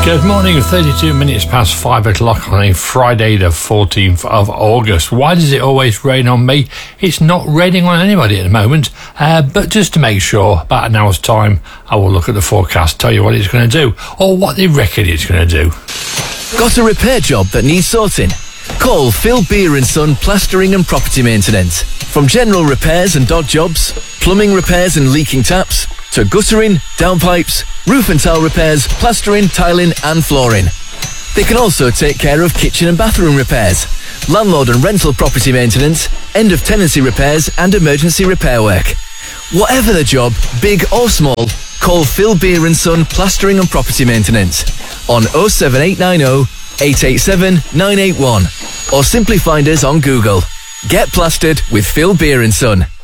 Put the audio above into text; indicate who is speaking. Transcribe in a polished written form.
Speaker 1: Good morning, 32 minutes past 5 o'clock on a Friday the 14th of August. Why does it always rain on me? It's not raining on anybody at the moment, but just to make sure, about an hour's time, I will look at the forecast, tell you what it's going to do, or what they reckon it's going to do.
Speaker 2: Got a repair job that needs sorting? Call Phil Beer & Son Plastering and Property Maintenance. From general repairs and dog jobs, plumbing repairs and leaking taps, to guttering, downpipes, roof and tile repairs, plastering, tiling and flooring. They can also take care of kitchen and bathroom repairs, landlord and rental property maintenance, end of tenancy repairs and emergency repair work. Whatever the job, big or small, call Phil Beer & Son Plastering and Property Maintenance on 07890 887 981 or simply find us on Google. Get plastered with Phil Beer & Son.